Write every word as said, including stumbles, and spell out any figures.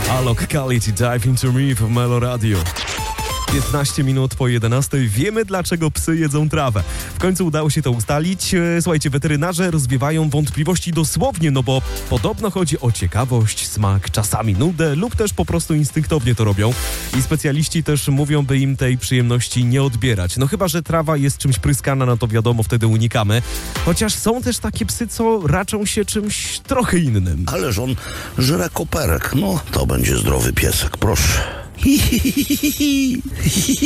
Locality Dive Into Me w Melo Radio. piętnaście minut po jedenastej. Wiemy, dlaczego psy jedzą trawę. W końcu udało się to ustalić. Słuchajcie, weterynarze rozwiewają wątpliwości dosłownie, no bo podobno chodzi o ciekawość, smak, czasami nudę lub też po prostu instynktownie to robią. I specjaliści też mówią, by im tej przyjemności nie odbierać. No chyba, że trawa jest czymś pryskana, no to wiadomo, wtedy unikamy. Chociaż są też takie psy, co raczą się czymś trochę innym. Ależ on żre koperek. No, to będzie zdrowy piesek, proszę. Hi, hi, hi, hi, hi.